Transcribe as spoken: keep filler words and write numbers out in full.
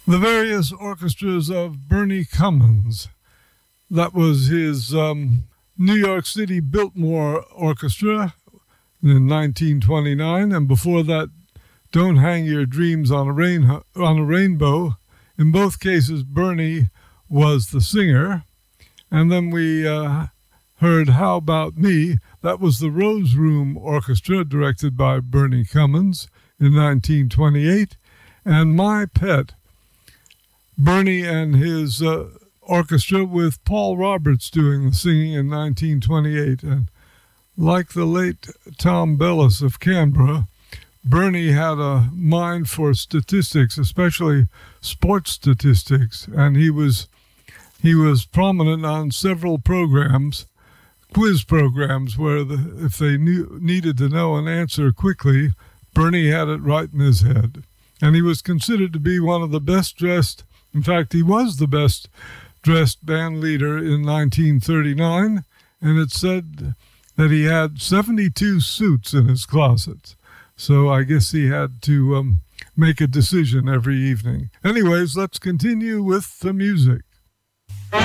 the various orchestras of Bernie Cummins. That was his um, New York City Biltmore Orchestra in nineteen twenty-nine, and before that, Don't Hang Your Dreams on a, rain, on a Rainbow. In both cases, Bernie was the singer. And then we uh, heard How About Me. That was the Rose Room Orchestra, directed by Bernie Cummins in nineteen twenty-eight. And My Pet, Bernie and his uh, orchestra with Paul Roberts doing the singing in nineteen twenty-eight. And like the late Tom Bellis of Canberra, Bernie had a mind for statistics, especially sports statistics, and he was he was prominent on several programs, quiz programs, where the, if they knew, needed to know an answer quickly, Bernie had it right in his head. And he was considered to be one of the best dressed, in fact, he was the best dressed band leader in nineteen thirty-nine, and it said that he had seventy-two suits in his closet. So I guess he had to um, make a decision every evening. Anyways, let's continue with the music.